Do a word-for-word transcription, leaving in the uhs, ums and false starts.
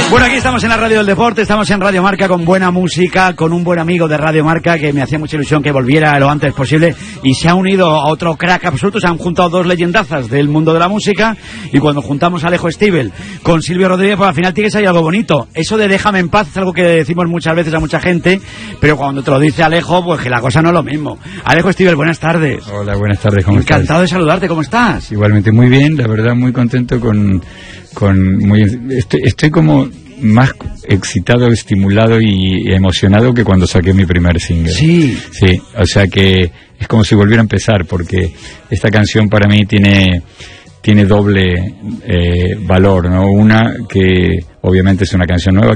Bueno, aquí estamos en la Radio del Deporte, estamos en Radio Marca con buena música, con un buen amigo de Radio Marca que me hacía mucha ilusión que volviera lo antes posible y se ha unido a otro crack absoluto. Se han juntado dos leyendazas del mundo de la música y cuando juntamos a Alejo Stivel con Silvio Rodríguez, pues al final tiene que salir algo bonito. Eso de déjame en paz es algo que decimos muchas veces a mucha gente, pero cuando te lo dice Alejo, pues que la cosa no es lo mismo. Alejo Stivel, buenas tardes. Hola, buenas tardes, ¿cómo estás? Encantado de saludarte, ¿cómo estás? Igualmente, muy bien, la verdad muy contento con... con muy estoy, estoy como más excitado, estimulado y emocionado que cuando saqué mi primer single. Sí. Sí, o sea que es como si volviera a empezar, porque esta canción para mí tiene tiene doble eh, valor, ¿no? Una, que obviamente es una canción nueva